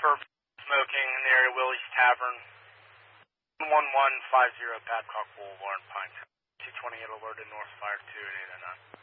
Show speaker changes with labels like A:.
A: for smoking in the area, Willie's Tavern, 1150 Babcock Boulevard, Pinetown. 228 alerted, North Fire 2 at 809.